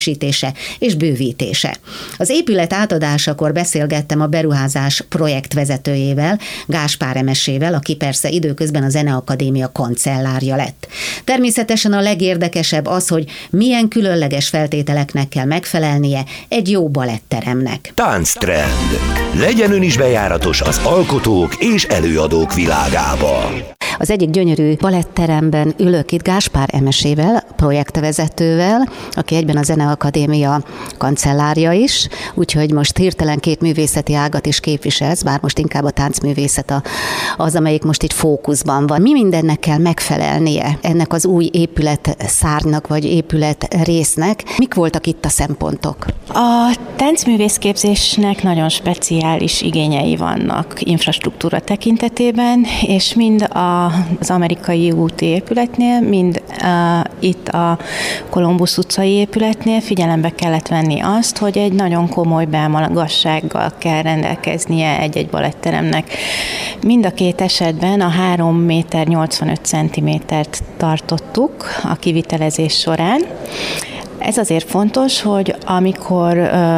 és bővítése. Az épület átadásakor beszélgettem a beruházás projektvezetőjével, Gáspár Emesével, aki persze időközben a Zeneakadémia kancellárja lett. Természetesen a legérdekesebb az, hogy milyen különleges feltételeknek kell megfelelnie egy jó baletteremnek. Tánctrend. Legyen ön is bejáratos az alkotók és előadók világába. Az egyik gyönyörű baletteremben ülök itt Gáspár Emesével, projektvezetővel, aki egyben a Zeneakadémia kancellárja is, úgyhogy most hirtelen két művészeti ágat is képviselsz, bár most inkább a táncművészet az, amelyik most itt fókuszban van. Mi mindennek kell megfelelnie ennek az új épület szárnynak, vagy épület résznek? Mik voltak itt a szempontok? A táncművészképzésnek nagyon speciális igényei vannak infrastruktúra tekintetében, és mind az Amerikai úti épületnél, mind itt a Kolumbusz utcai épületnél figyelembe kellett venni azt, hogy egy nagyon komoly belmagassággal kell rendelkeznie egy-egy baletteremnek. Mind a két esetben a 3 méter 85 centimétert tartottuk a kivitelezés során. Ez azért fontos, hogy amikor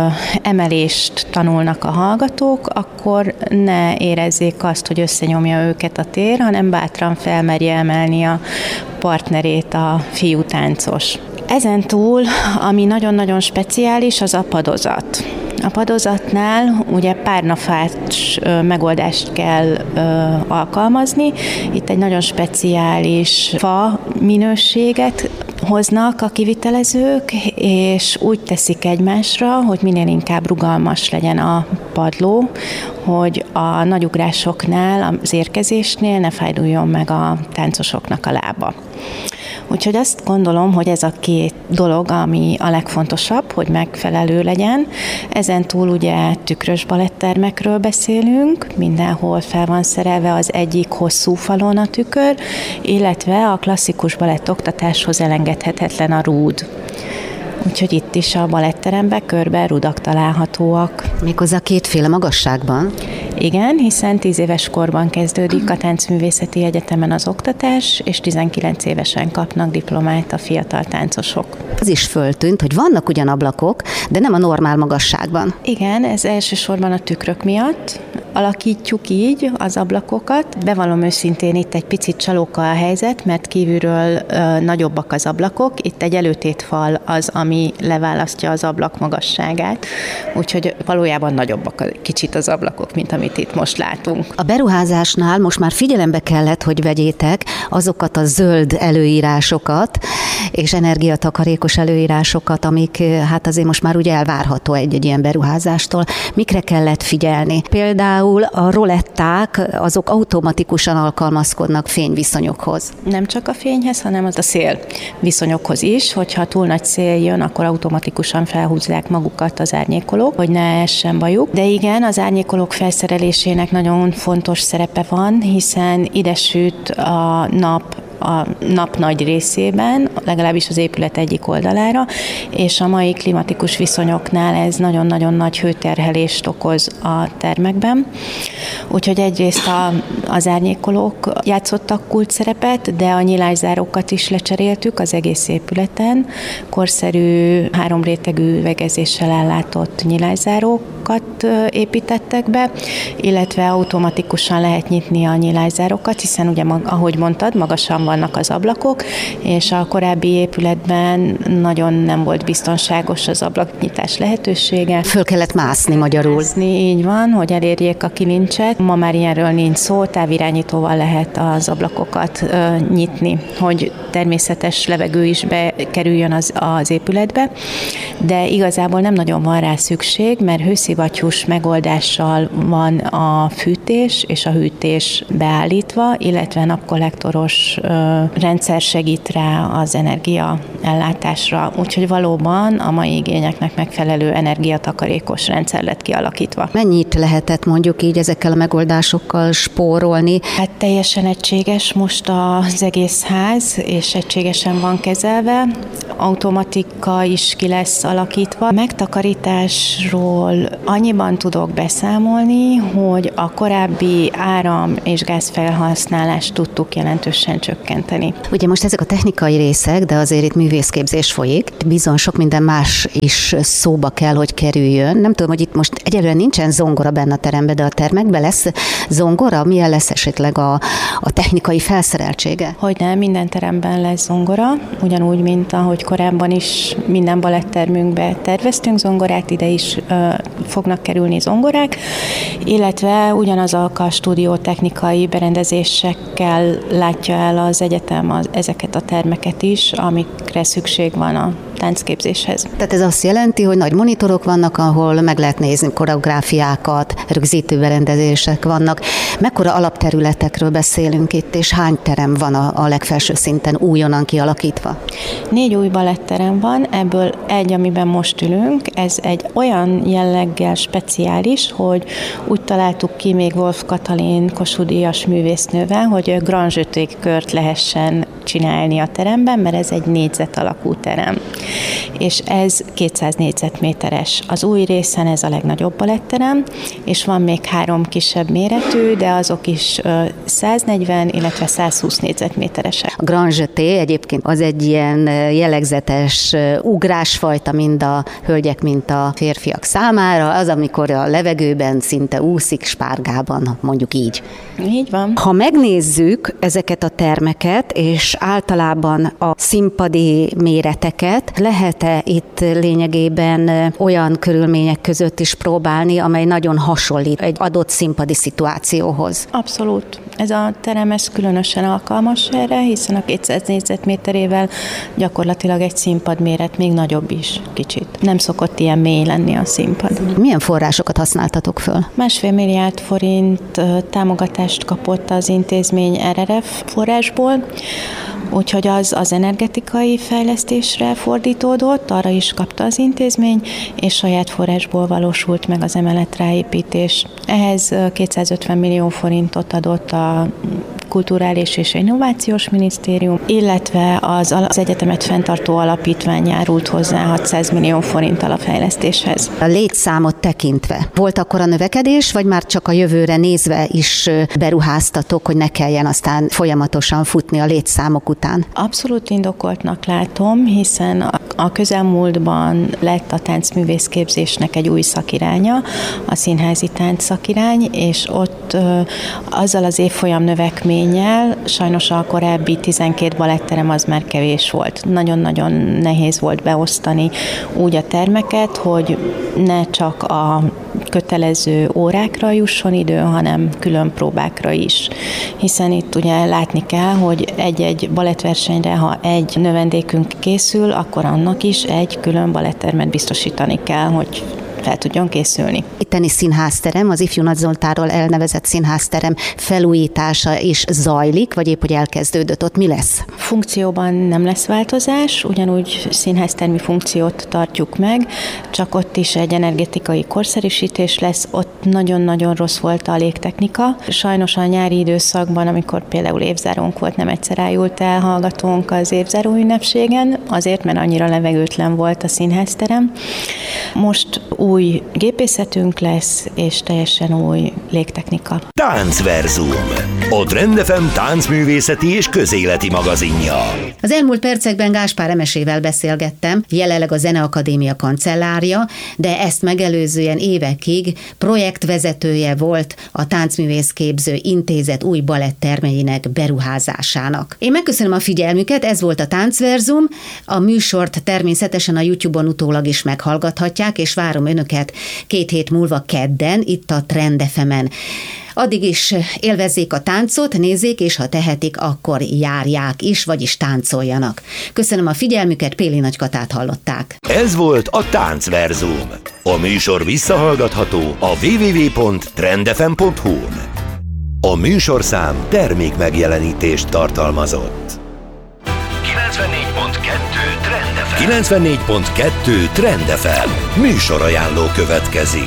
emelést tanulnak a hallgatók, akkor ne érezzék azt, hogy összenyomja őket a tér, hanem bátran felmerje emelni a partnerét a fiútáncos. Ezen túl, ami nagyon-nagyon speciális, az a padozat. A padozatnál ugye párnafás megoldást kell alkalmazni. Itt egy nagyon speciális fa minőséget hoznak a kivitelezők, és úgy teszik egymásra, hogy minél inkább rugalmas legyen a padló, hogy a nagyugrásoknál, az érkezésnél ne fájduljon meg a táncosoknak a lába. Úgyhogy azt gondolom, hogy ez a két dolog, ami a legfontosabb, hogy megfelelő legyen. Ezen túl ugye tükrös balettermekről beszélünk, mindenhol fel van szerelve az egyik hosszú falon a tükör, illetve a klasszikus balett oktatáshoz elengedhetetlen a rúd. Úgyhogy itt is a baletteremben körbe rudak találhatóak. Méghozzá kétféle magasságban? Igen, hiszen 10 éves korban kezdődik a Táncművészeti Egyetemen az oktatás, és 19 évesen kapnak diplomát a fiatal táncosok. Az is föltűnt, hogy vannak ugyan ablakok, de nem a normál magasságban. Igen, ez elsősorban a tükrök miatt alakítjuk így az ablakokat. Bevallom őszintén, itt egy picit csalóka a helyzet, mert kívülről nagyobbak az ablakok, itt egy előtétfal az, ami leválasztja az ablak magasságát, úgyhogy valójában nagyobbak kicsit az ablakok, mint amit itt most látunk. A beruházásnál most már figyelembe kellett, hogy vegyétek azokat a zöld előírásokat és energiatakarékos előírásokat, amik hát azért most már ugye elvárható egy ilyen beruházástól. Mikre kellett figyelni? Például a roletták, azok automatikusan alkalmazkodnak fényviszonyokhoz. Nem csak a fényhez, hanem az a szél viszonyokhoz is, hogyha túl nagy szél jön, akkor automatikusan felhúzzák magukat az árnyékolók, hogy ne essen bajuk. De igen, az árnyékolók felszerelésének nagyon fontos szerepe van, hiszen ide süt a nap nagy részében, legalábbis az épület egyik oldalára, és a mai klimatikus viszonyoknál ez nagyon-nagyon nagy hőterhelést okoz a termekben. Úgyhogy egyrészt az árnyékolók játszottak kulcsszerepet, de a nyilászárókat is lecseréltük az egész épületen. Korszerű 3 rétegű üvegezéssel ellátott nyilászárókat építettek be, illetve automatikusan lehet nyitni a nyilászárókat, hiszen ugye, ahogy mondtad, magasan vannak az ablakok, és a korábbi épületben nagyon nem volt biztonságos az ablaknyitás lehetősége. Föl kellett mászni magyarul. Így van, hogy elérjék a kilincset. Ma már ilyenről nincs szó, távirányítóval lehet az ablakokat nyitni, hogy természetes levegő is bekerüljön az épületbe, de igazából nem nagyon van rá szükség, mert hőszivattyús megoldással van a fűtés és a hűtés beállítva, illetve napkollektoros rendszer segít rá az energiaellátásra. Úgyhogy valóban a mai igényeknek megfelelő energiatakarékos rendszer lett kialakítva. Mennyit lehetett mondjuk így ezekkel a megoldásokkal spórolni? Hát teljesen egységes most az egész ház, és egységesen van kezelve. Automatika is ki lesz alakítva. Megtakarításról annyiban tudok beszámolni, hogy a korábbi áram- és gázfelhasználást tudtuk jelentősen csökkenteni. csökkenteni. Ugye most ezek a technikai részek, de azért itt művészképzés folyik. Bizony sok minden más is szóba kell, hogy kerüljön. Nem tudom, hogy itt most egyelőre nincsen zongora benne a teremben, de a termekben lesz zongora? Milyen lesz esetleg a technikai felszereltsége? Hogyne, minden teremben lesz zongora, ugyanúgy, mint ahogy korábban is minden balettermünkbe terveztünk zongorát, ide is fognak kerülni zongorák, illetve ugyanazok a stúdiótechnikai berendezésekkel látja el az egyetem ezeket a termeket is, amikre szükség van a táncképzéshez. Tehát ez azt jelenti, hogy nagy monitorok vannak, ahol meg lehet nézni koreográfiákat, rögzítő berendezések vannak. Mekkora alapterületekről beszélünk itt, és hány terem van a legfelső szinten újonnan kialakítva? 4 új baletterem van, ebből egy, amiben most ülünk, ez egy olyan jelleggel speciális, hogy úgy találtuk ki még Wolf Katalin Kossuth-díjas művésznővel, hogy Grand Jeté kört lehessen csinálni a teremben, mert ez egy négyzet alakú terem. És ez 200 négyzetméteres. Az új részen ez a legnagyobb baletterem, és van még 3 kisebb méretű, de azok is 140, illetve 120 négyzetméteresek. A Grand Jeté egyébként az egy ilyen jellegzetes ugrásfajta mind a hölgyek, mint a férfiak számára, az, amikor a levegőben szinte úszik spárgában, mondjuk így. Így van. Ha megnézzük ezeket a termeket, és általában a színpadi méreteket, lehet-e itt lényegében olyan körülmények között is próbálni, amely nagyon hasonlít egy adott színpadi szituációhoz? Abszolút. Ez a terem ez különösen alkalmas erre, hiszen a 200 négyzetméterével gyakorlatilag egy színpad méret még nagyobb is kicsit. Nem szokott ilyen mély lenni a színpad. Milyen forrásokat használtatok föl? 1,5 milliárd forint támogatást kapott az intézmény RRF forrásból, úgyhogy az energetikai fejlesztésre fordítódott, arra is kapta az intézmény, és saját forrásból valósult meg az emeletráépítés. Ehhez 250 millió forintot adott a Kulturális és Innovációs Minisztérium, illetve az egyetemet fenntartó alapítvány járult hozzá 600 millió forinttal a fejlesztéshez. A létszámot tekintve volt akkor a növekedés, vagy már csak a jövőre nézve is beruháztatok, hogy ne kelljen aztán folyamatosan futni a létszámok után? Abszolút indokoltnak látom, hiszen a közelmúltban lett a táncművészképzésnek egy új szakiránya, a színházi tánc szakirány, és ott azzal az évfolyam növekménnyel sajnos a korábbi 12 baletterem az már kevés volt. Nagyon-nagyon nehéz volt beosztani úgy a termeket, hogy ne csak a kötelező órákra jusson idő, hanem külön próbákra is. Hiszen itt ugye látni kell, hogy egy-egy balettversenyre, ha egy növendékünk készül, akkor annak is egy külön balettermet biztosítani kell, hogy fel tudjon készülni. Itteni színházterem, az Ifjú Nagy Zoltánról elnevezett színházterem felújítása is zajlik, vagy épp hogy elkezdődött, ott mi lesz? Funkcióban nem lesz változás, ugyanúgy színháztermi funkciót tartjuk meg, csak ott is egy energetikai korszerűsítés lesz, ott nagyon-nagyon rossz volt a légtechnika. Sajnos a nyári időszakban, amikor például évzárónk volt, nem egyszer ájult el hallgatónk az évzáró ünnepségen, azért, mert annyira levegőtlen volt a színházterem. Most új gépészetünk lesz, és teljesen új légtechnika. Táncverzum, a Trend FM táncművészeti és közéleti magazinja. Az elmúlt percekben Gáspár Emesével beszélgettem, jelenleg a Zeneakadémia kancellárja, de ezt megelőzően évekig projektvezetője volt a Táncművészképző Intézet új baletttermeinek beruházásának. Én megköszönöm a figyelmüket, ez volt a Táncverzum, a műsort természetesen a YouTube-on utólag is meghallgathatják, és várom önöket 2 hét múlva kedden, itt a Trend FM-en. Addig is élvezzék a táncot, nézzék, és ha tehetik, akkor járják is, vagyis táncoljanak. Köszönöm a figyelmüket, Péli Nagy Katát hallották. Ez volt a Táncverzum. A műsor visszahallgatható a www.trendfm.hu-n. A műsorszám termék megjelenítést tartalmazott. 94.2 Trend FM. Műsorajánló következik.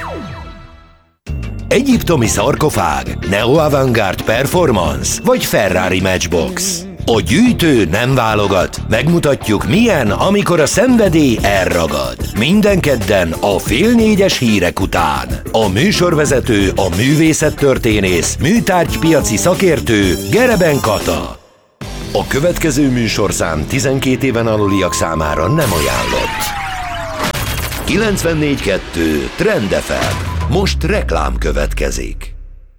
Egyiptomi szarkofág, neo-avantgárd performance vagy Ferrari Matchbox. A gyűjtő nem válogat, megmutatjuk milyen, amikor a szenvedély elragad. Minden kedden a 3:30 hírek után. A műsorvezető, a művészettörténész, műtárgypiaci szakértő Gereben Kata. A következő műsorszám 12 éven aluliak számára nem ajánlott. 94.2 Trend FM. Most reklám következik.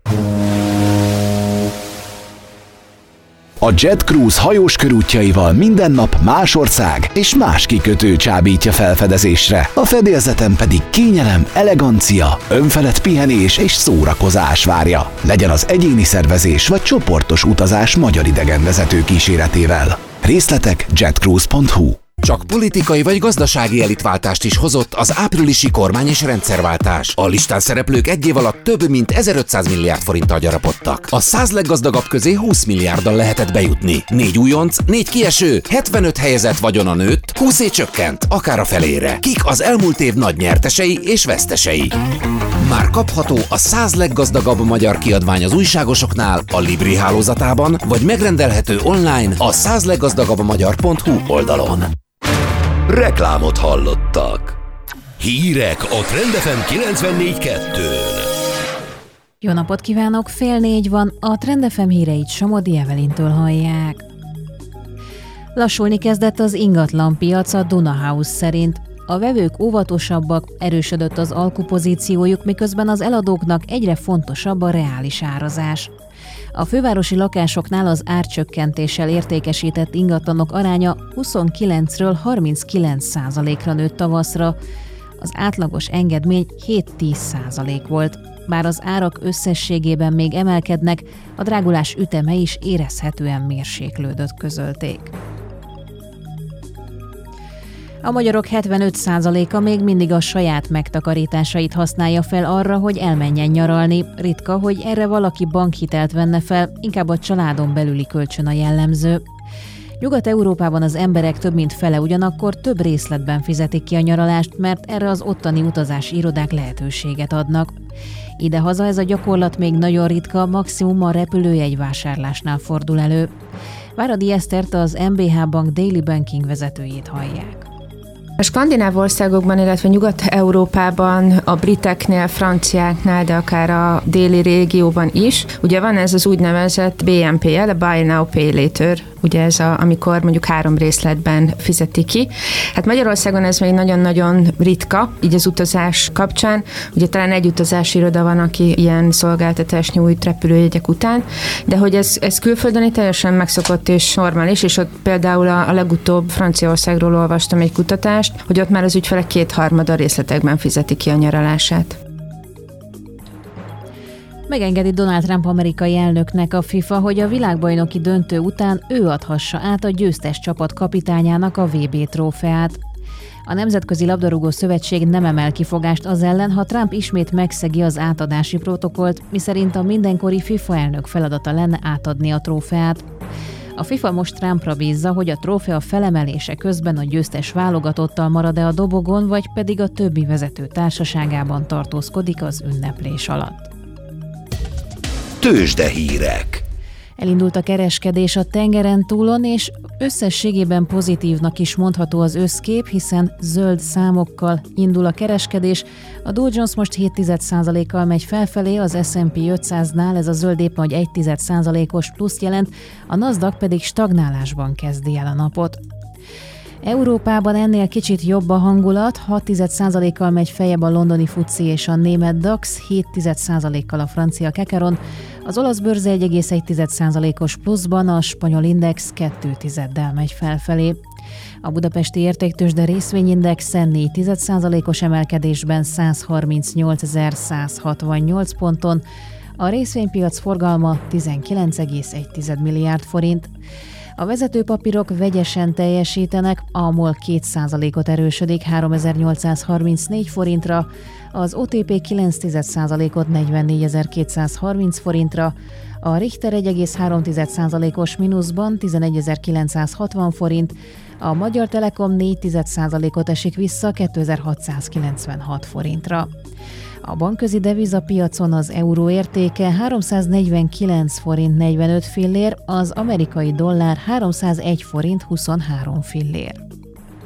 A Jet Cruise hajós körútjaival minden nap más ország és más kikötő csábítja felfedezésre. A fedélzeten pedig kényelem, elegancia, önfelett pihenés és szórakozás várja. Legyen az egyéni szervezés vagy csoportos utazás magyar idegenvezető kíséretével. Részletek jetcruise.hu. Csak politikai vagy gazdasági elitváltást is hozott az áprilisi kormány- és rendszerváltás. A listán szereplők egy év alatt több mint 1500 milliárd forinttal gyarapodtak. A 100 leggazdagabb közé 20 milliárddal lehetett bejutni. 4 újonc, 4 kieső, 75 helyezett vagyona nőtt, 20 csökkent, akár a felére. Kik az elmúlt év nagy nyertesei és vesztesei? Már kapható a 100 leggazdagabb magyar kiadvány az újságosoknál, a Libri hálózatában, vagy megrendelhető online a 100leggazdagabbmagyar.hu oldalon. Reklámot hallottak. Hírek a Trend FM 94.2-n. Jó napot kívánok, 3:30 van, a Trend FM híreit Somodi Evelintől hallják. Lassulni kezdett az ingatlanpiac a Duna House szerint. A vevők óvatosabbak, erősödött az alkupozíciójuk, miközben az eladóknak egyre fontosabb a reális árazás. A fővárosi lakásoknál az árcsökkentéssel értékesített ingatlanok aránya 29-ről 39%-ra nőtt tavaszra. Az átlagos engedmény 7-10% volt. Bár az árak összességében még emelkednek, a drágulás üteme is érezhetően mérséklődött, közölték. A magyarok 75%-a még mindig a saját megtakarításait használja fel arra, hogy elmenjen nyaralni. Ritka, hogy erre valaki bankhitelt venne fel, inkább a családon belüli kölcsön a jellemző. Nyugat-Európában az emberek több mint fele ugyanakkor több részletben fizetik ki a nyaralást, mert erre az ottani utazási irodák lehetőséget adnak. Idehaza ez a gyakorlat még nagyon ritka, maximum a repülőjegyvásárlásnál fordul elő. Váradi Esztert, az MBH Bank Daily Banking vezetőjét hallják. A skandináv országokban, illetve Nyugat-Európában, a briteknél, franciáknál, de akár a déli régióban is, ugye van ez az úgynevezett BNPL, a Buy Now, Pay Later, ugye ez amikor mondjuk 3 részletben fizeti ki. Hát Magyarországon ez még nagyon-nagyon ritka, így az utazás kapcsán. Ugye talán egy utazási iroda van, aki ilyen szolgáltatást nyújt repülőjegyek után, de hogy ez külföldön teljesen megszokott és normális, és ott például a legutóbb Franciaországról olvastam egy kutatást, hogy ott már az ügyfelek 2/3 részletekben fizeti ki a nyaralását. Megengedi Donald Trump amerikai elnöknek a FIFA, hogy a világbajnoki döntő után ő adhassa át a győztes csapat kapitányának a VB trófeát. A Nemzetközi Labdarúgó Szövetség nem emel kifogást az ellen, ha Trump ismét megszegi az átadási protokollt, miszerint a mindenkori FIFA elnök feladata lenne átadni a trófeát. A FIFA most Trumpra bízza, hogy a trófea felemelése közben a győztes válogatottal marad-e a dobogon, vagy pedig a többi vezető társaságában tartózkodik az ünneplés alatt. Tőzsdehírek. Elindult a kereskedés a tengeren túlon, és összességében pozitívnak is mondható az összkép, hiszen zöld számokkal indul a kereskedés. A Dow Jones most 0,7%-kal megy felfelé, az S&P 500-nál ez a zöld éppen, hogy 1,1%-os pluszt jelent, a Nasdaq pedig stagnálásban kezdi el a napot. Európában ennél kicsit jobb a hangulat, 6,1%-kal megy feljebb a londoni FTSE és a német DAX, 7,1%-kal a francia Kekeron, az olasz bőrze 1,1%-os pluszban, a spanyol index 2,1-del megy felfelé. A budapesti értéktőzsde részvényindexe 4,1%-os emelkedésben 138.168 ponton, a részvénypiac forgalma 19,1 milliárd forint. A vezetőpapírok vegyesen teljesítenek, a MOL 2%-ot erősödik 3834 forintra, az OTP 9%-ot 44.230 forintra, a Richter 1,3%-os mínuszban 11.960 forint, a Magyar Telekom 4%-ot esik vissza 2696 forintra. A bankközi devizapiacon az euró értéke 349 forint 45 fillér, az amerikai dollár 301 forint 23 fillér.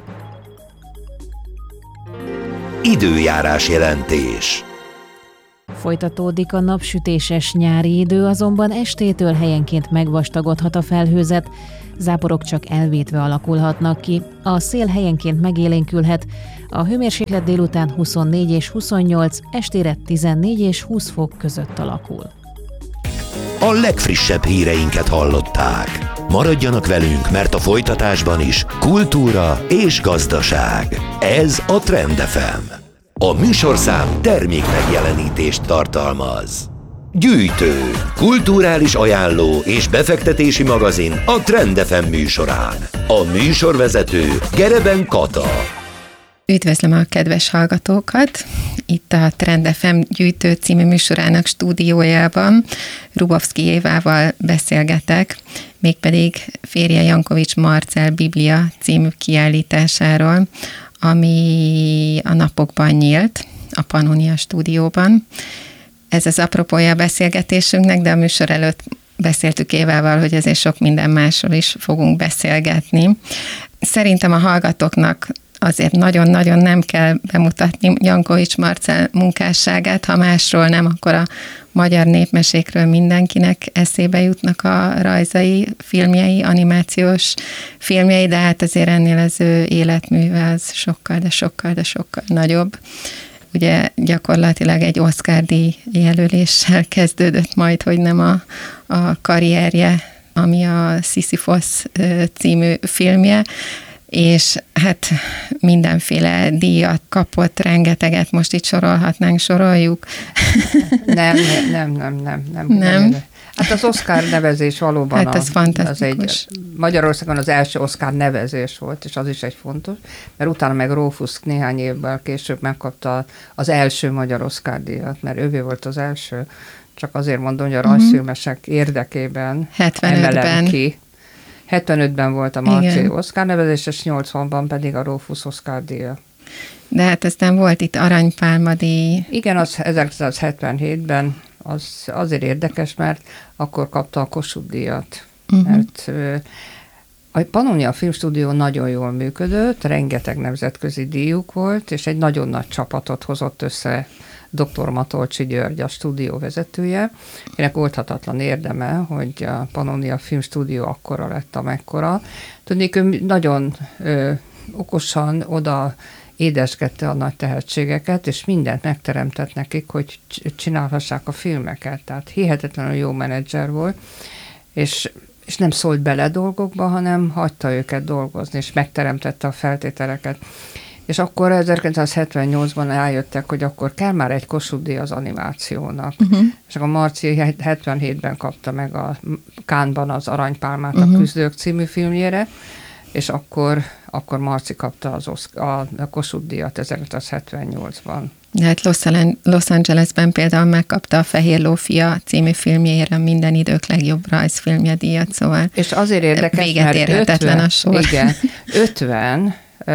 Időjárás jelentés. Folytatódik a napsütéses nyári idő, azonban estétől helyenként megvastagodhat a felhőzet, záporok csak elvétve alakulhatnak ki, a szél helyenként megélénkülhet, a hőmérséklet délután 24 és 28, estére 14 és 20 fok között alakul. A legfrissebb híreinket hallották. Maradjanak velünk, mert a folytatásban is kultúra és gazdaság. Ez a Trend FM. A műsorszám termék megjelenítést tartalmaz. Gyűjtő, kulturális ajánló és befektetési magazin a Trend FM műsorán. A műsorvezető Gereben Kata. Üdvözlöm a kedves hallgatókat! Itt a Trend FM Gyűjtő című műsorának stúdiójában Rubovszky Évával beszélgetek, mégpedig férje Jankovics Marcell Biblia című kiállításáról, ami a napokban nyílt a Pannonia stúdióban. Ez az apropója a beszélgetésünknek, de a műsor előtt beszéltük Évával, hogy ezért sok minden másról is fogunk beszélgetni. Szerintem a hallgatóknak azért nagyon-nagyon nem kell bemutatni Jankovics Marcell munkásságát, ha másról nem, akkor a magyar népmesékről mindenkinek eszébe jutnak a rajzai, filmjei, animációs filmjei, de hát azért ennél az ő életműve az sokkal nagyobb. Ugye gyakorlatilag egy Oscar-díj jelöléssel kezdődött majd, hogy nem a karrierje, ami a Sisyphos című filmje, és hát mindenféle díjat kapott, rengeteget, most itt soroljuk. Nem. Hát az Oscar nevezés valóban hát ez fantasztikus. Magyarországon az első Oscar nevezés volt, és az is egy fontos, mert utána meg Rófusz néhány évvel később megkapta az első magyar Oscar díjat, mert ővé volt az első, csak azért mondom, hogy a rajzfilmesek érdekében 75-ben ki. 75-ben volt a Marci Oscar nevezés, és 80-ban pedig a Rófusz Oscar díja. De hát aztán volt itt Aranypálma díj. Igen, az 1977-ben az azért érdekes, mert akkor kapta a Kossuth díjat. Mert a Pannonia Filmstúdió nagyon jól működött, rengeteg nemzetközi díjuk volt, és egy nagyon nagy csapatot hozott össze dr. Matolcsi György, a stúdió vezetője, akinek oldhatatlan érdeme, hogy a Pannonia Filmstúdió akkora lett, amekkora. Tudnék, ő nagyon okosan oda édesgette a nagy tehetségeket, és mindent megteremtett nekik, hogy csinálhassák a filmeket. Tehát hihetetlenül jó menedzser volt, és nem szólt bele dolgokba, hanem hagyta őket dolgozni, és megteremtette a feltételeket. És akkor 1978-ban eljöttek, hogy akkor kell már egy Kossuth-díj az animációnak. És akkor Marci 77-ben kapta meg a Cannes-ban az Aranypálmát a Küzdők című filmjére, és akkor Marci kapta a Kossuth-díjat 1978-ban. De hát Los Angelesben például megkapta a Fehér Lófia című filmjére minden idők legjobb rajzfilmje díjat, szóval és azért érdekes, véget érhetetlen a sor. Igen, 50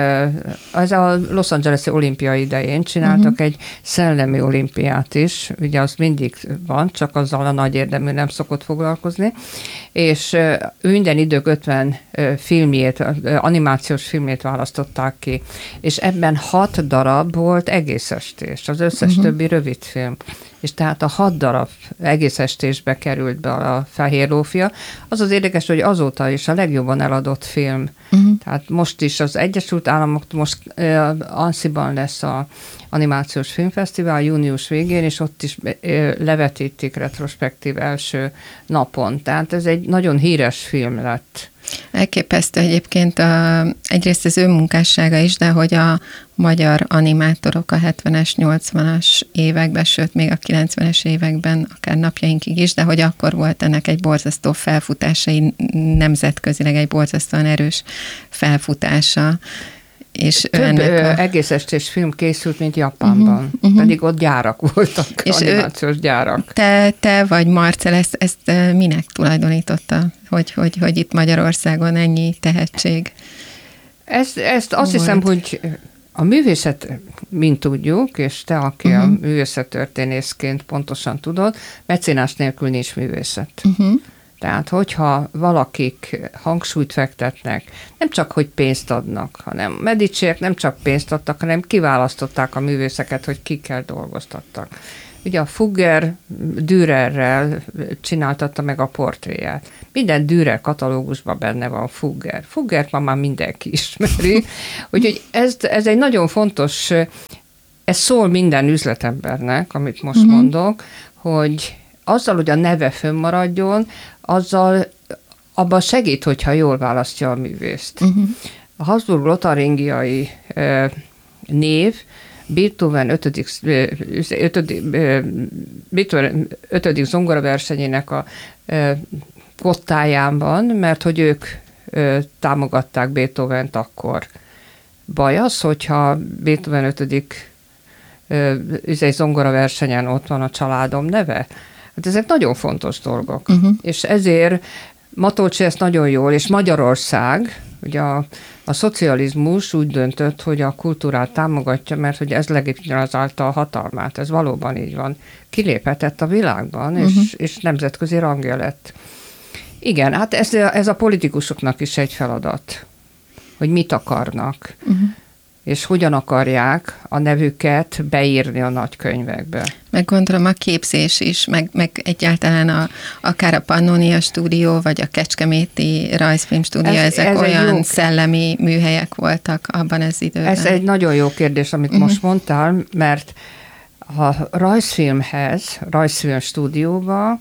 az a Los Angeles-i olimpia idején csináltak egy szellemi olimpiát is, ugye az mindig van, csak azzal a nagy érdemű nem szokott foglalkozni, és ő minden idők 50 filmjét, animációs filmjét választották ki, és ebben 6 darab volt egész estés, az összes többi rövidfilm. És tehát a 6 darab egész estésbe került be a Fehér Lófia. Az az érdekes, hogy azóta is a legjobban eladott film. Tehát most is az Egyesült Államok, most Annecy-ban lesz a animációs filmfesztivál június végén, és ott is levetítik retrospektív első napon. Tehát ez egy nagyon híres film lett. Elképesztő egyébként egyrészt az ő munkássága is, de hogy a magyar animátorok a 70-es, 80-as években, sőt még a 90-es években, akár napjainkig is, de hogy akkor volt ennek egy borzasztó felfutása, nemzetközileg egy borzasztóan erős felfutása. És több egész estés film készült, mint Japánban. Pedig ott gyárak voltak, és animációs gyárak. Te vagy Marcell ezt minek tulajdonította, hogy itt Magyarországon ennyi tehetség? Ezt azt hiszem, hogy a művészet, mint tudjuk, és te, aki a művészettörténészként pontosan tudod, mecénás nélkül nincs művészet. Tehát, hogyha valakik hangsúlyt fektetnek, nem csak, hogy pénzt adnak, hanem Mediciek nem csak pénzt adtak, hanem kiválasztották a művészeket, hogy kikkel dolgoztattak. ugye a Fugger Dürerrel csináltatta meg a portréját. Minden Dürer katalógusban benne van Fugger. Fuggert ma már mindenki ismeri. Úgyhogy ez egy nagyon fontos, ez szól minden üzletembernek, amit most mondok, hogy azzal, hogy a neve fönnmaradjon, azzal abban segít, hogyha jól választja a művészt. A Habsburg-Lotaringiai név Beethoven 5. zongoraversenyének a kottáján, mert hogy ők támogatták Beethovent akkor. Baj az, hogyha Beethoven 5. zongoraversenyen ott van a családom neve? Hát ezek nagyon fontos dolgok. És ezért Matolcsi ezt nagyon jól, és Magyarország, ugye a szocializmus úgy döntött, hogy a kultúrát támogatja, mert hogy ez legitimizálta a hatalmát. Ez valóban így van. Kiléphetett a világban, és nemzetközi rangja lett. Igen, hát ez a politikusoknak is egy feladat, hogy mit akarnak, és hogyan akarják a nevüket beírni a nagykönyvekbe. Meg gondolom a képzés is, meg egyáltalán akár a Pannonia stúdió, vagy a Kecskeméti rajzfilmstúdió, ezek olyan szellemi műhelyek voltak abban az időben. Ez egy nagyon jó kérdés, amit most mondtál, mert a rajzfilmstúdióba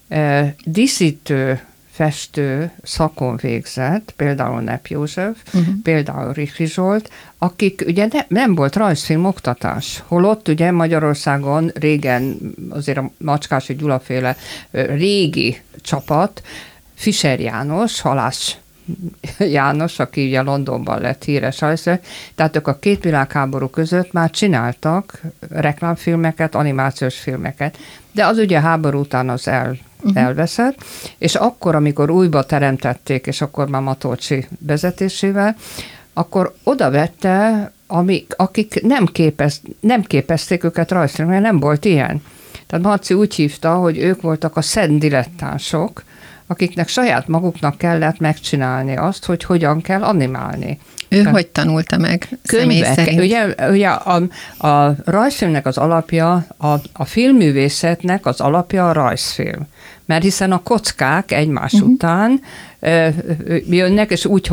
díszítő, festő szakon végzett, például Nepp József, például Ricki Zsolt, akik ugye nem volt rajzfilm oktatás, holott ugye Magyarországon régen azért a Macskási Gyulaféle régi csapat, Fischer János, Halász János, aki ugye Londonban lett híres rajzfilm, tehát ők a két világháború között már csináltak reklámfilmeket, animációs filmeket, de az ugye háború után az elveszett, és akkor, amikor újba teremtették, és akkor már Matolcsi vezetésével, akkor oda vette, akik nem képezték őket rajzfilmre, nem volt ilyen. Tehát Marci úgy hívta, hogy ők voltak a szent dilettánsok, akiknek saját maguknak kellett megcsinálni azt, hogy hogyan kell animálni. Ő hogy tanulta meg személy szerint? Ugye a rajzfilmnek az alapja, a filmművészetnek az alapja a rajzfilm. Mert hiszen a kockák egymás után jönnek, és úgy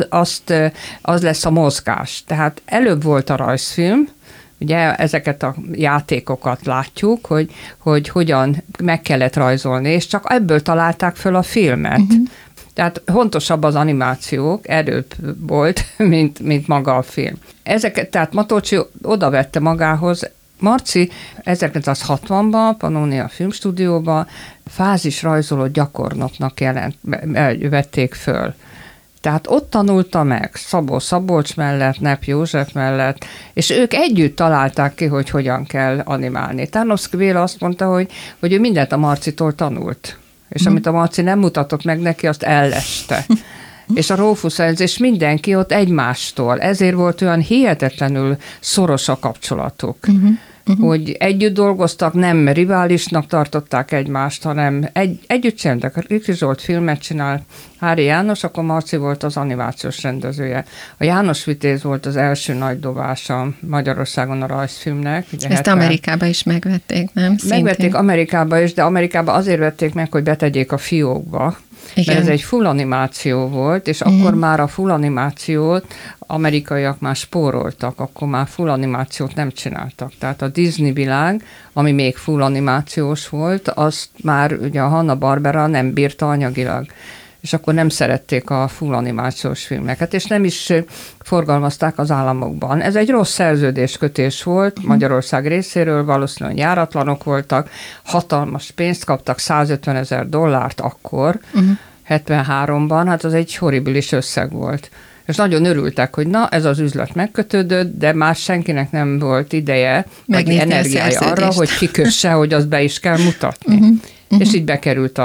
az lesz a mozgás. Tehát előbb volt a rajzfilm, ugye ezeket a játékokat látjuk, hogy hogyan meg kellett rajzolni, és csak ebből találták föl a filmet. Tehát fontosabb az animációk, előbb volt, mint maga a film. Tehát Matolcsi oda vette magához, Marci 1960-ban Pannonia Filmstúdióban fázisrajzoló gyakornoknak vették föl. Tehát ott tanulta meg Szabó Szabolcs mellett, Nepp József mellett, és ők együtt találták ki, hogy hogyan kell animálni. Tarnowski Béla azt mondta, hogy ő mindent a Marcitól tanult, és amit a Marci nem mutatott meg neki, azt elleste. És a Rófusz és mindenki ott egymástól. Ezért volt olyan hihetetlenül szoros a kapcsolatuk. Hogy együtt dolgoztak, nem riválisnak tartották egymást, hanem együtt csináltak. Ricki Zsolt filmet csinál, Hári János, akkor Marci volt az animációs rendezője. A János Vitéz volt az első nagy dobása Magyarországon a rajzfilmnek. Ugye ezt Amerikában is megvették, nem? Megvették Amerikában is, de Amerikában azért vették meg, hogy betegyék a fiókba. Igen. Mert ez egy full animáció volt, és akkor már a full animációt amerikaiak már spóroltak, akkor már full animációt nem csináltak. Tehát a Disney világ, ami még full animációs volt, azt már ugye a Hanna-Barbera nem bírta anyagilag. És akkor nem szerették a full animációs filmeket, és nem is forgalmazták az államokban. Ez egy rossz szerződéskötés volt Magyarország részéről, valószínűleg járatlanok voltak, hatalmas pénzt kaptak, $150 000 akkor, 73-ban, hát az egy horribilis összeg volt. És nagyon örültek, hogy na, ez az üzlet megkötődött, de már senkinek nem volt ideje, meg energiája arra, hogy kikösse, hogy azt be is kell mutatni. És így bekerült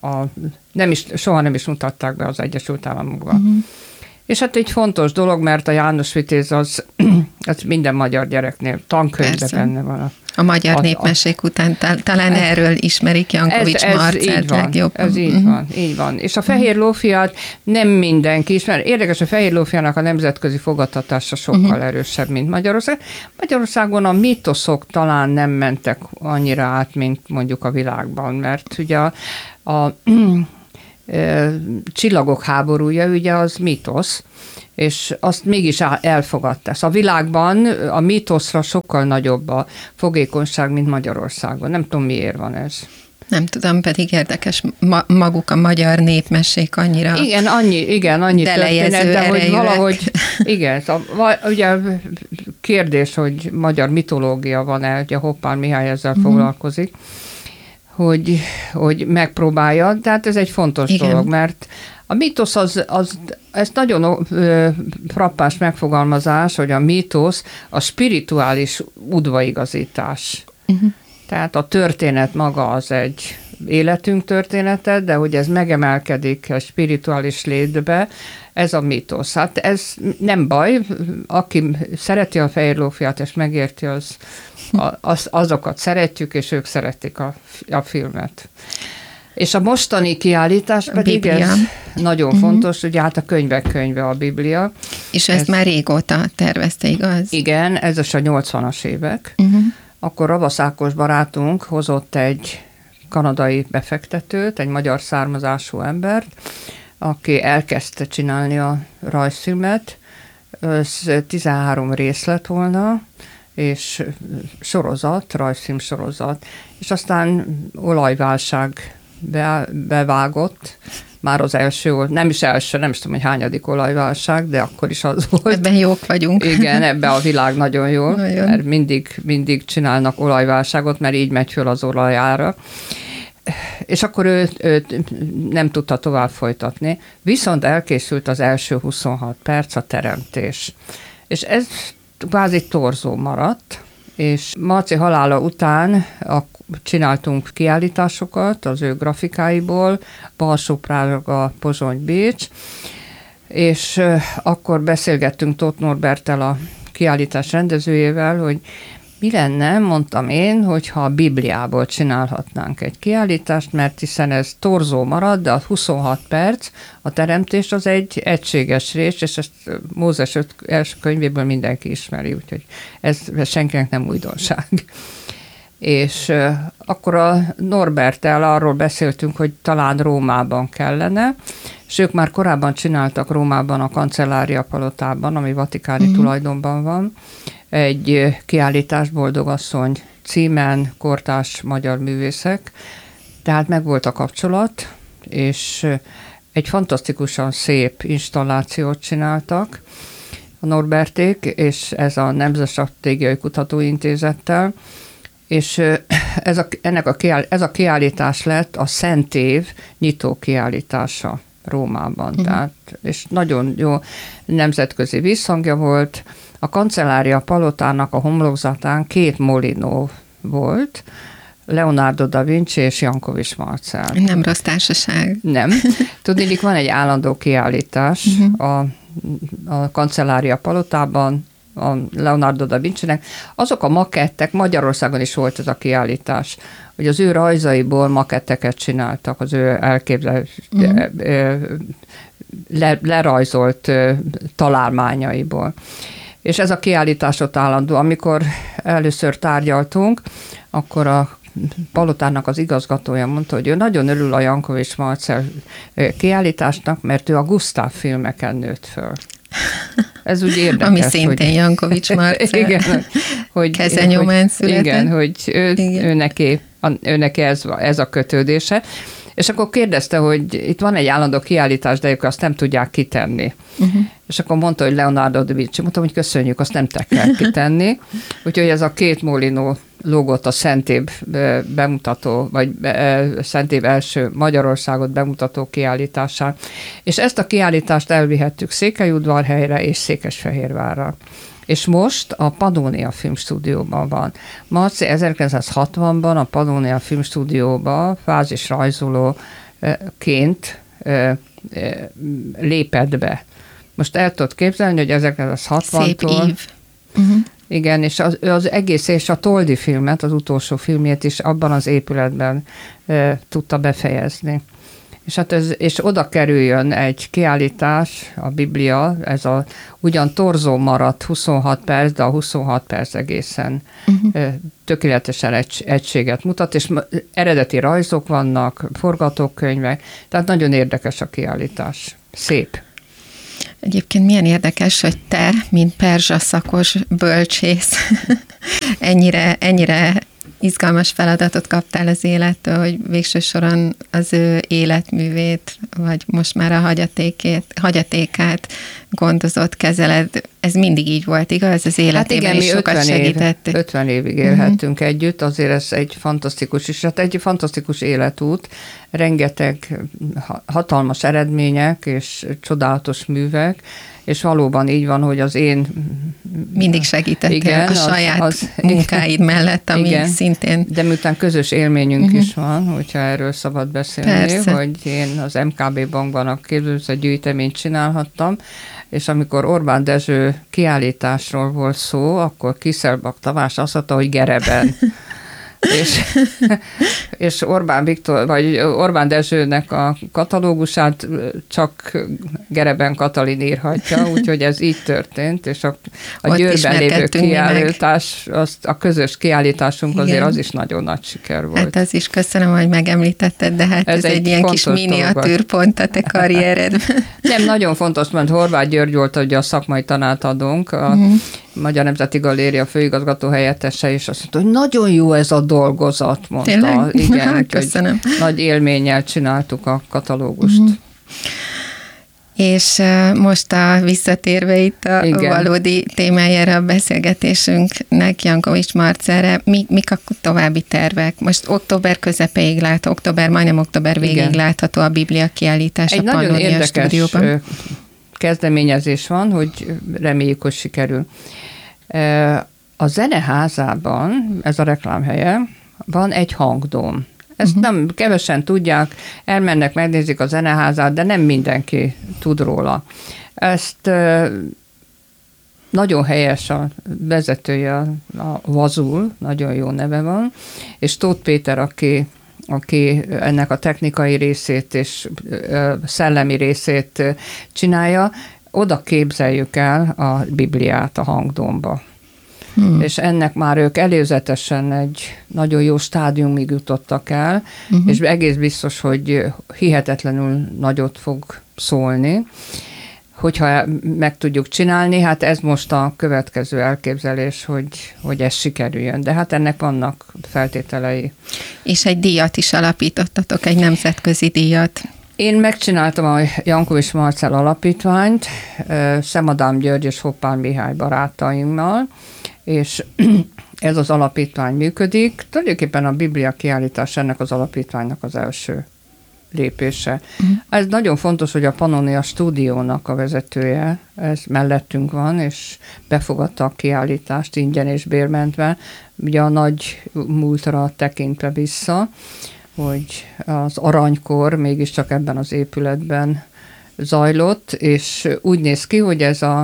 soha nem is mutatták be az Egyesült Államokban. És hát egy fontos dolog, mert a János Vitéz az minden magyar gyereknél tankönyvben benne van. A magyar népmesék után talán erről ismerik Jankovics Marcelt legjobban. Ez így van. És a fehér lófiát nem mindenki ismer. Érdekes, a fehér lófiának a nemzetközi fogadtatása sokkal erősebb, mint Magyarország. Magyarországon a mítoszok talán nem mentek annyira át, mint mondjuk a világban, mert ugye a Csillagok háborúja, ugye az mítosz, és azt mégis elfogadta. A világban a mítoszra sokkal nagyobb a fogékonyság, mint Magyarországon. Nem tudom, miért van ez. Nem tudom, pedig érdekes, maguk a magyar népmesék annyira annyi történet, de hogy valahogy, igen, ugye kérdés, hogy magyar mitológia van-e, ugye Hoppán Mihály ezzel foglalkozik, hogy megpróbálja, tehát ez egy fontos dolog, mert a mítosz ez nagyon frappás megfogalmazás, hogy a mítosz a spirituális udvaigazítás. Tehát a történet maga az egy életünk története, de hogy ez megemelkedik a spirituális létbe, ez a mítosz. Hát ez nem baj, aki szereti a fehér lófiát és megérti, azokat szeretjük, és ők szeretik a filmet. És a mostani kiállítás pedig ez nagyon fontos, ugye hát a könyvek könyve a Biblia. És ezt már régóta tervezte, igaz? Igen, ez is a 80-as évek. Akkor Ravasz Ákos barátunk hozott egy kanadai befektetőt, egy magyar származású embert, aki elkezdte csinálni a rajzfilmet. Ez 13 rész lett volna, és sorozat, rajzfilm sorozat. És aztán olajválság bevágott, már az első volt, nem is tudom, hogy hányadik olajválság, de akkor is az volt. Ebben jók vagyunk. Igen, ebben a világ nagyon jó, mert mindig csinálnak olajválságot, mert így megy föl az olajára. És akkor ő nem tudta tovább folytatni, viszont elkészült az első 26 perc, a teremtés. És ez kvázi torzó maradt, és Marci halála után csináltunk kiállításokat az ő grafikáiból, Balsó-Prága, Pozsony, Bécs, és akkor beszélgettünk Tóth Norberttel, a kiállítás rendezőjével, hogy mi lenne, mondtam én, hogyha a Bibliából csinálhatnánk egy kiállítást, mert hiszen ez torzó marad, de a 26 perc, a teremtés az egy egységes rész, és ezt Mózes 5 első könyvéből mindenki ismeri, úgyhogy ez senkinek nem újdonság. És akkor a Norberttel arról beszéltünk, hogy talán Rómában kellene, és ők már korábban csináltak Rómában a Kancellária palotában, ami vatikáni tulajdonban van, egy kiállítás Boldogasszony címen, kortárs magyar művészek, tehát megvolt a kapcsolat, és egy fantasztikusan szép installációt csináltak a Norberték, és ez a Nemzetstratégiai Kutatóintézettel, és ez a kiállítás lett a Szent Év nyitó kiállítása Rómában. Tehát, és nagyon jó nemzetközi visszhangja volt. A Kancellária palotának a homlokzatán 2 molinó volt, Leonardo da Vinci és Jankovics Marcel. Nem rossz társaság. Nem. Tudniillik, van egy állandó kiállítás a Kancellária palotában, a Leonardo da Vincinek. Azok a makettek, Magyarországon is volt ez a kiállítás, hogy az ő rajzaiból maketteket csináltak, az ő lerajzolt találmányaiból. És ez a kiállítás ott állandó. Amikor először tárgyaltunk, akkor a palotának az igazgatója mondta, hogy ő nagyon örül a Jankovics Marcel kiállításnak, mert ő a Gusztáv filmeken nőtt föl. Ez úgy érdekes. Ami szintén Jankovics Marcel. Igen, hogy kezenyomán született. Igen, hogy ő neki ez a kötődése. És akkor kérdezte, hogy itt van egy állandó kiállítás, de ők azt nem tudják kitenni. És akkor mondta, hogy Leonardo da Vinci. Mondtam, hogy köszönjük, azt nem kell kitenni. Úgyhogy ez a 2 molinó logott a Szent Év bemutató, vagy Szent Év első Magyarországot bemutató kiállításán. És ezt a kiállítást elvihettük Székelyudvarhelyre és Székesfehérvárra. És most a Pannónia Filmstúdióban van. Marci 1960-ban a Pannónia Filmstúdióban fázisrajzolóként lépett be. Most el tudod képzelni, hogy 1960-tól Igen, és az egész, és a Toldi filmet, az utolsó filmjét is abban az épületben tudta befejezni. És, hát és oda kerüljön egy kiállítás, a Biblia, ez ugyan torzó maradt 26 perc, de a 26 perc egészen tökéletesen egységet mutat, és eredeti rajzok vannak, forgatókönyvek, tehát nagyon érdekes a kiállítás. Szép. Egyébként milyen érdekes, hogy te, mint perzsa szakos bölcsész, ennyire izgalmas feladatot kaptál az élettől, hogy végső soron az ő életművét, vagy most már a hagyatékát gondozott, kezeled. Ez mindig így volt, igaz? Az életében is sokat segített. 50 évig élhettünk együtt, azért ez egy fantasztikus, és hát egy fantasztikus életút, rengeteg hatalmas eredmények és csodálatos művek, és valóban így van, hogy az én... Mindig segítettél a saját munkáid mellett, ami igen, szintén... De miután közös élményünk is van, hogyha erről szabad beszélni, persze, hogy én az MKB bankban a képzőművészet-gyűjteményt csinálhattam, és amikor Orbán Dezső kiállításról volt szó, akkor Kisszelbach Tamás azt mondta, hogy Gereben. és Orbán Dezsőnek a katalógusát csak Gereben Katalin írhatja, úgyhogy ez így történt, és a Győrben lévő kiállítás, a közös kiállításunk, igen, azért az is nagyon nagy siker volt. Hát az is köszönöm, hogy megemlítetted, de hát ez egy ilyen kis miniatűrpont a te karrieredben. Nem, nagyon fontos, mert Horváth György volt, hogy a szakmai tanátadónk, a Magyar Nemzeti Galéria főigazgató helyettese, és azt mondta, hogy nagyon jó ez a dolgozat, mondta. Tényleg? Igen, köszönöm. Nagy élménnyel csináltuk a katalógust. És most visszatérve itt a valódi témájára a beszélgetésünknek, Jankovics Marcelre, mik a további tervek? Most október közepéig majdnem október végéig látható a Biblia kiállítás a Pannonia Stúdióban. Egy nagyon érdekes kezdeményezés van, hogy reméljük, hogy sikerül. A Zeneházában, ez a reklámhelye, van egy hangdóm. Ezt nem kevesen tudják, elmennek, megnézik a Zeneházát, de nem mindenki tud róla. Ezt nagyon helyes a vezetője, a Vazul, nagyon jó neve van, és Tóth Péter, aki ennek a technikai részét és szellemi részét csinálja, oda képzeljük el a Bibliát a hangdómba. És ennek már ők előzetesen egy nagyon jó stádiumig jutottak el, és egész biztos, hogy hihetetlenül nagyot fog szólni, hogyha meg tudjuk csinálni, hát ez most a következő elképzelés, hogy ez sikerüljön. De hát ennek vannak feltételei. És egy díjat is alapítottatok, egy nemzetközi díjat. Én megcsináltam a Jankovics Marcell alapítványt, Szemadám György és Hoppán Mihály barátaimmal, és ez az alapítvány működik. Tulajdonképpen a Biblia kiállítás ennek az alapítványnak az első lépése. Ez nagyon fontos, hogy a Pannonia Stúdiónak a vezetője, ez mellettünk van, és befogadta a kiállítást ingyen és bérmentve, ugye a nagy múltra tekintve vissza, hogy az aranykor mégiscsak ebben az épületben zajlott, és úgy néz ki, hogy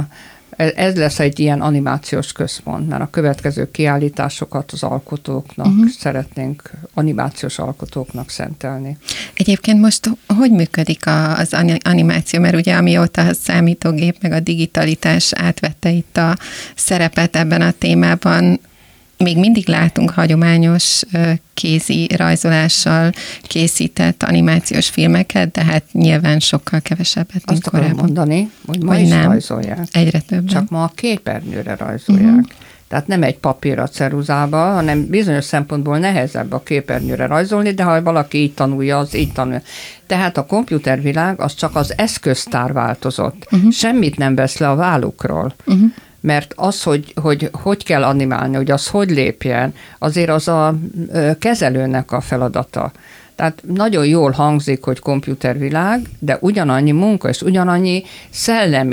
ez lesz egy ilyen animációs központ, mert a következő kiállításokat az alkotóknak szeretnénk, animációs alkotóknak szentelni. Egyébként most hogy működik az animáció? Mert ugye amióta a számítógép meg a digitalitás átvette itt a szerepet ebben a témában, még mindig látunk hagyományos kézi rajzolással készített animációs filmeket, de hát nyilván sokkal kevesebbet, mint korábban. Azt akarom mondani, hogy ma is rajzolják. Egyre többen. Csak ma a képernyőre rajzolják. Tehát nem egy papírra, ceruzába, hanem bizonyos szempontból nehezebb a képernyőre rajzolni, de ha valaki így tanulja, az így tanulja. Tehát a komputervilág az csak az eszköztár változott. Semmit nem vesz le a vállukról. Mert az, hogy kell animálni, hogy az hogy lépjen, azért az a kezelőnek a feladata. Tehát nagyon jól hangzik, hogy komputervilág, de ugyanannyi munka és ugyanannyi szellemi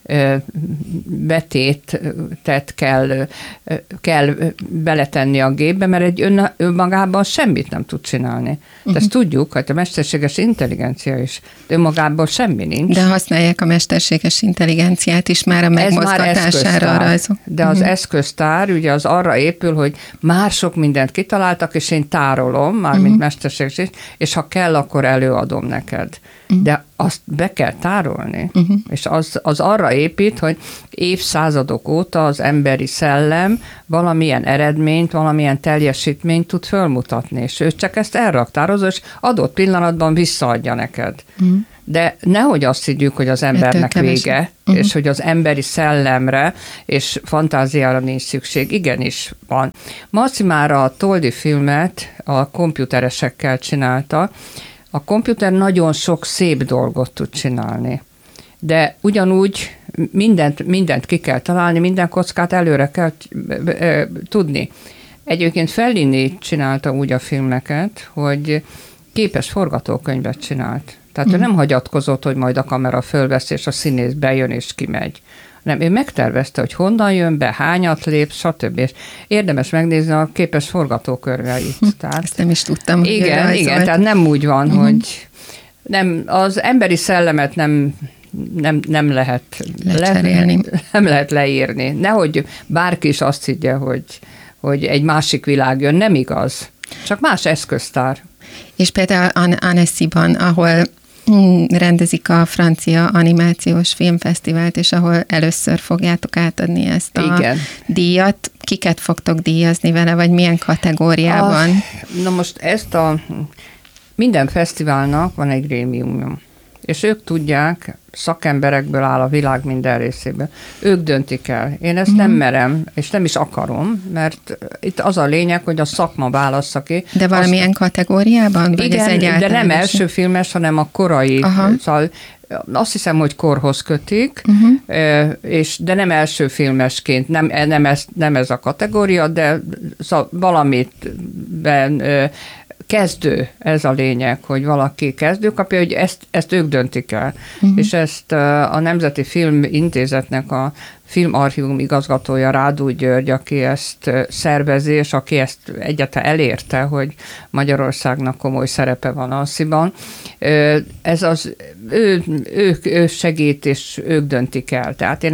betétet kell beletenni a gépbe, mert egy önmagában semmit nem tud csinálni. De ezt tudjuk, hogy a mesterséges intelligencia is önmagában semmi nincs. De használják a mesterséges intelligenciát is már a megmozgatására a rajzok. De az eszköztár ugye az arra épül, hogy már sok mindent kitaláltak, és én tárolom, mármint mesterséges, és ha kell, akkor előadom neked. De azt be kell tárolni. És az arra épít, hogy évszázadok óta az emberi szellem valamilyen eredményt, valamilyen teljesítményt tud fölmutatni, és ő csak ezt elraktározza, és adott pillanatban visszaadja neked. De nehogy azt higgyük, hogy az embernek vége, és hogy az emberi szellemre és fantáziára nincs szükség. Igenis van. Marci már a Toldi filmet a komputeresekkel csinálta. A komputer nagyon sok szép dolgot tud csinálni, de ugyanúgy mindent ki kell találni, minden kockát előre kell tudni. Egyébként Fellini csinálta úgy a filmeket, hogy képes forgatókönyvet csinált. Tehát ő nem hagyatkozott, hogy majd a kamera fölvesz, és a színész bejön és kimegy. Nem, ő megtervezte, hogy honnan jön be, hányat lép, stb. És érdemes megnézni a képes forgatókönyveit. Ezt nem is tudtam. Igen, tehát nem úgy van, hogy nem, az emberi szellemet nem lehet lecserélni. Nem lehet leírni. Nehogy bárki is azt higgye, hogy egy másik világ jön. Nem igaz. Csak más eszköztár. És például Annecy-ban, ahol rendezik a francia animációs filmfesztivált, és ahol először fogjátok átadni ezt a díjat. Kiket fogtok díjazni vele, vagy milyen kategóriában? Na most minden fesztiválnak van egy grémium, és ők tudják, szakemberekből áll a világ minden részéből. Ők döntik el. Én ezt nem merem, és nem is akarom, mert itt az a lényeg, hogy a szakma válassza ki. De valamilyen kategóriában? Vagy igen, de nem első filmes, hanem a korai. Szóval azt hiszem, hogy korhoz kötik, de nem első filmesként, nem ez a kategória, de szóval valamit kezdő, ez a lényeg, hogy valaki kezdő kapja, hogy ezt ők döntik el. És ezt a Nemzeti Filmintézetnek a filmarchívum igazgatója, Rádó György, aki ezt szervezi, és aki ezt egyáltalán elérte, hogy Magyarországnak komoly szerepe van Alsziban. Ez az, ő segít, és ők döntik el. Tehát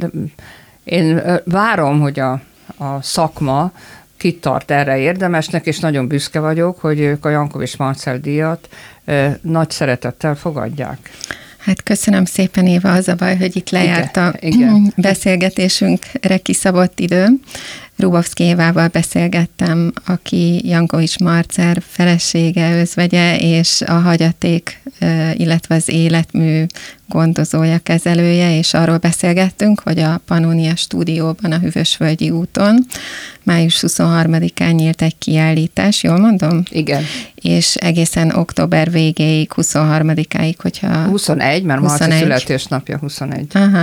én várom, hogy a szakma kitart erre érdemesnek, és nagyon büszke vagyok, hogy ők a Jankovics Marcell díjat nagy szeretettel fogadják. Hát köszönöm szépen, Éva, az a baj, hogy itt lejárt a beszélgetésünkre kiszabott idő. Rubovszky Évával beszélgettem, aki Jankovics Marcell felesége, özvegye, és a hagyaték, illetve az életmű gondozója, kezelője, és arról beszélgettünk, hogy a Pannonia stúdióban, a Hűvösvölgyi úton május 23-án nyílt egy kiállítás, jól mondom? Igen. És egészen október végéig, 23-áig, hogyha... 21, mert Marci születésnapja 21. Aha.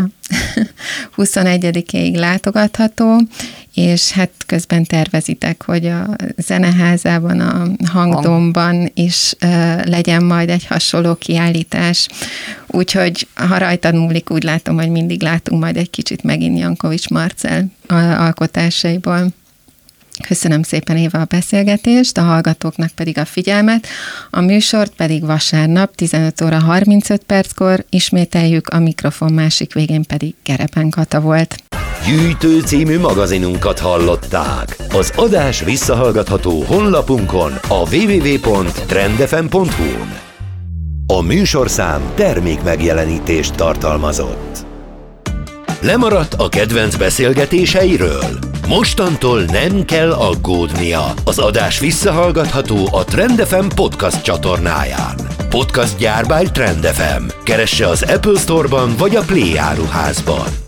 21-ig látogatható, és hát közben tervezitek, hogy a Zeneházában, a Hangdomban is legyen majd egy hasonló kiállítás. Úgyhogy ha rajtad múlik, úgy látom, hogy mindig látunk majd egy kicsit megint Jankovics Marcell alkotásaiból. Köszönöm szépen, Éva, a beszélgetést, a hallgatóknak pedig a figyelmet. A műsort pedig vasárnap 15 óra 35 perckor ismételjük, a mikrofon másik végén pedig Gerepen Kata volt. Gyűjtő című magazinunkat hallották. Az adás visszahallgatható honlapunkon, a www.trendfm.hu-n. A műsorszám termék megjelenítést tartalmazott. Lemaradt a kedvenc beszélgetéseiről? Mostantól nem kell aggódnia. Az adás visszahallgatható a Trend FM podcast csatornáján. Podcast gyár by Trend FM. Keresse az Apple Store-ban vagy a Play áruházban.